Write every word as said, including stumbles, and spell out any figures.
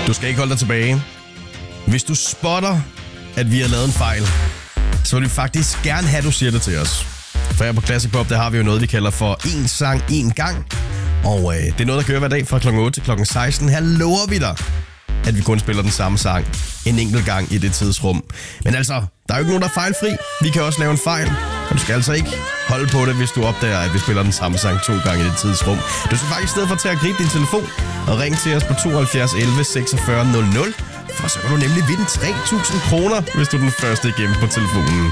Du skal ikke holde dig tilbage. Hvis du spotter, at vi har lavet en fejl, så vil vi faktisk gerne have, at du siger det til os. For her på Classic Pop, der har vi jo noget, vi kalder for en sang, en gang. Og øh, det er noget, der kører hver dag fra klokken otte til klokken seksten. Her lover vi dig, at vi kun spiller den samme sang en enkelt gang i det tidsrum. Men altså, der er jo ikke nogen, der er fejlfri. Vi kan også lave en fejl. Og du skal altså ikke holde på det, hvis du opdager, at vi spiller den samme sang to gange i det tidsrum. Du skal faktisk i stedet for til at gribe din telefon og ringe til os på tooghalvfjerds elleve seksogfyrre nul nul. For så kan du nemlig vinde tre tusind kroner, hvis du er den første igennem på telefonen.